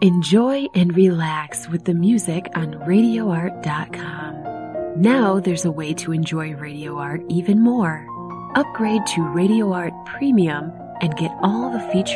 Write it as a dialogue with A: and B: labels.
A: Enjoy and relax with the music on RadioArt.com. Now there's a way to enjoy Radio Art even more. Upgrade to Radio Art Premium and get all the features